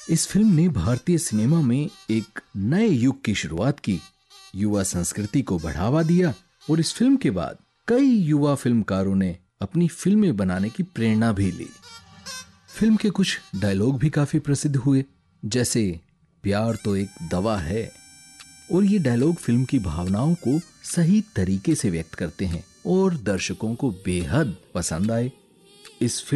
इस फिल्म ने भारतीय सिनेमा में एक नए युग की शुरुआत की, युवा संस्कृति को बढ़ावा दिया और इस फिल्म के बाद कई युवा फिल्मकारों ने अपनी फिल्में बनाने की प्रेरणा भी ली। फिल्म के कुछ डायलॉग भी काफी प्रसिद्ध हुए, जैसे प्यार तो एक दवा है, और ये डायलॉग फिल्म की भावनाओं को सही तरीके से व्यक्त करते हैं और दर्शकों को बेहद पसंद आए। इस